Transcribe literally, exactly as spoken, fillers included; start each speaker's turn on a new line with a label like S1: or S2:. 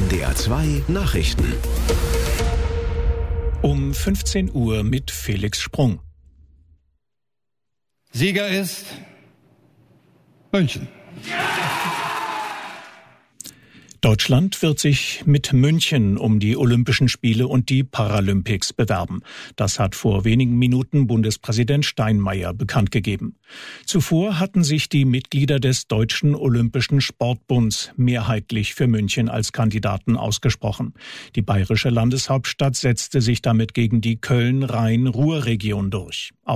S1: N D R zwei Nachrichten.
S2: Um fünfzehn Uhr mit Felix Sprung.
S3: Sieger ist München.
S2: Deutschland wird sich mit München um die Olympischen Spiele und die Paralympics bewerben. Das hat vor wenigen Minuten Bundespräsident Steinmeier bekannt gegeben. Zuvor hatten sich die Mitglieder des Deutschen Olympischen Sportbunds mehrheitlich für München als Kandidaten ausgesprochen. Die bayerische Landeshauptstadt setzte sich damit gegen die Köln-Rhein-Ruhr-Region durch.